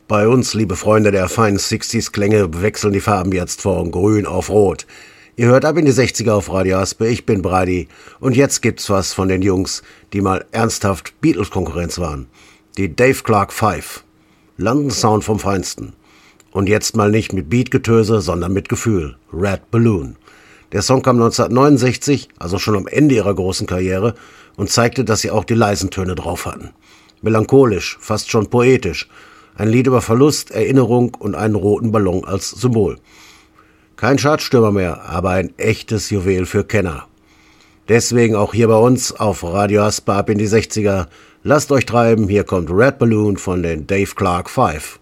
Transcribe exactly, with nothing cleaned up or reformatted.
Bei uns, liebe Freunde der feinen sechziger-Klänge, wechseln die Farben jetzt von grün auf rot. Ihr hört ab in die sechziger auf Radio Aspe, ich bin Brady und jetzt gibt's was von den Jungs, die mal ernsthaft Beatles-Konkurrenz waren. Die Dave Clark Five. London Sound vom Feinsten. Und jetzt mal nicht mit Beatgetöse, sondern mit Gefühl. Red Balloon. Der Song kam neunzehnhundertneunundsechzig, also schon am Ende ihrer großen Karriere, und zeigte, dass sie auch die leisen Töne drauf hatten. Melancholisch, fast schon poetisch. Ein Lied über Verlust, Erinnerung und einen roten Ballon als Symbol. Kein Chartstürmer mehr, aber ein echtes Juwel für Kenner. Deswegen auch hier bei uns auf Radio Aspe ab in die sechziger. Lasst euch treiben, hier kommt Red Balloon von den Dave Clark Five.